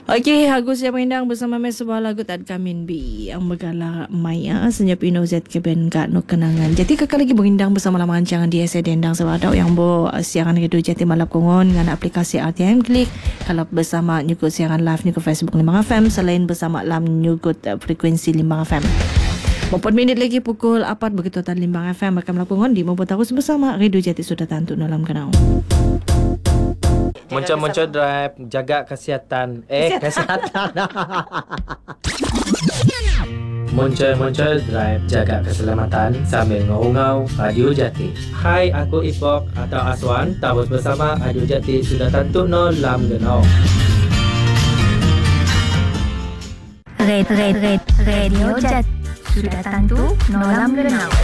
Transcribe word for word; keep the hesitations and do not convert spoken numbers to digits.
Okey, Agus yang Indang bersama mes sebuah lagu tak kamin bi yang megala Maya senyap ino zet ke ben gak no kenangan. Jadi kakak lagi berindang bersama lama rancangan di S A Dendang sebadau yang bo siaran kedua jati malap kongon dengan aplikasi R T M Klik. Kalau bersama nyugut siaran live nyugut Facebook lima F M selain bersama lam nyugut uh, frekuensi lima F M. Empat minit lagi pukul empat begitu tan Limbang F M akan melakukan di membuat terus bersama Radio Jati sudah tentu dalam kenal. Muncul-muncul drive, jaga kesihatan. Eh, kesihatan. Muncul-muncul drive, jaga keselamatan sambil ngau-ngau Radio Jati. Hai, aku Ipok atau Aswan, tabus bersama Radio Jati sudah tentu no lam genau. Red, red, red, Radio Jati sudah tentu no lam genau.